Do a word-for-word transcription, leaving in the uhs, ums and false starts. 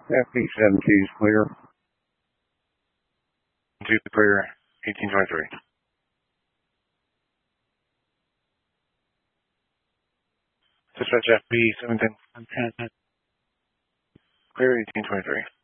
F B seventeen is clear. Two clear, eighteen twenty-three. Dispatch F B seventeen. Clear, eighteen twenty-three.